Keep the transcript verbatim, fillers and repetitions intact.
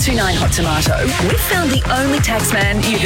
two nine Hot Tomato, we've found the only taxman you